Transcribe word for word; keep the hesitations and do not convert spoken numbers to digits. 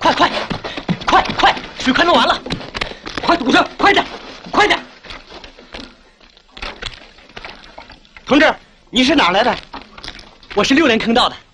快快快快，水快弄完了，快堵上，快点，快点！同志，你是哪儿来的？我是六连坑道的。